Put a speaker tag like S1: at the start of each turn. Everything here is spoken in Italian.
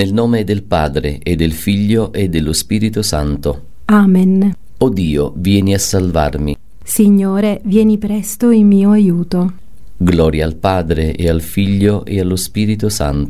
S1: Nel nome del Padre e del Figlio e dello Spirito Santo.
S2: Amen.
S1: O Dio, vieni a salvarmi.
S2: Signore, vieni presto in mio aiuto.
S1: Gloria al Padre e al Figlio e allo Spirito Santo.